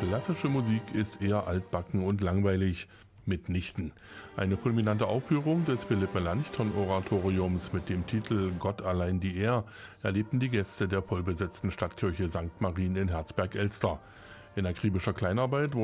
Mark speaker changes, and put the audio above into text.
Speaker 1: klassische Musik ist eher altbacken und langweilig. Mitnichten. Eine fulminante Aufführung des Philipp Melanchthon-Oratoriums mit dem Titel »Gott allein die Ehr« erlebten die Gäste der vollbesetzten Stadtkirche St. Marien in Herzberg-Elster. In akribischer Kleinarbeit